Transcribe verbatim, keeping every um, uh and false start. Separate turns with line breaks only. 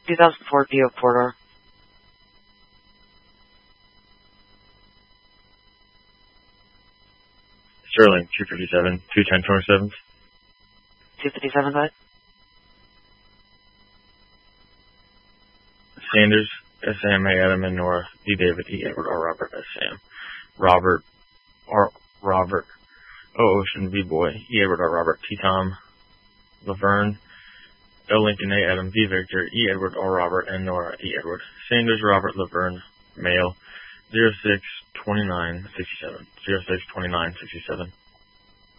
two thousand four P O Porter.
Sterling, two fifty-seven, two ten twenty-seven.
two fifty-seven, bud.
Sanders, S M, A Adam, and Nora, D David, E Edward, R Robert, S Sam. Robert, R Robert, O Ocean, V Boy, E Edward, R Robert, T Tom. Laverne, L Lincoln, A Adam, V Victor, E Edward, R Robert, and Nora, E Edward. Sanders, Robert, Laverne, male, zero six twenty-nine sixty-seven. zero six twenty-nine sixty-seven.